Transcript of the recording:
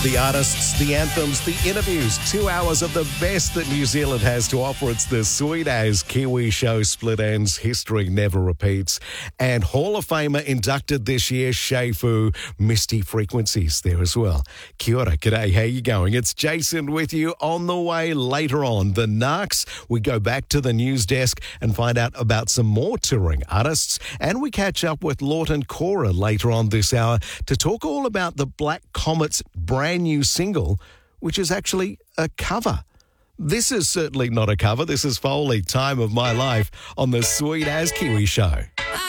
The artists, the anthems, the interviews, 2 hours of the best that New Zealand has to offer. It's the Sweet As Kiwi Show. Split Ends, history never repeats. And Hall of Famer inducted this year, Shay Fu, Misty Frequencies there as well. Kia ora, g'day, how you going? It's Jason with you. On the way later on, the Narcs. We go back to the news desk and find out about some more touring artists. And we catch up with Lawton Cora later on this hour to talk all about the Black Comet's brand new single, which is actually a cover. This is certainly not a cover. This is Foley, Time of My Life on the Sweet As Kiwi Show.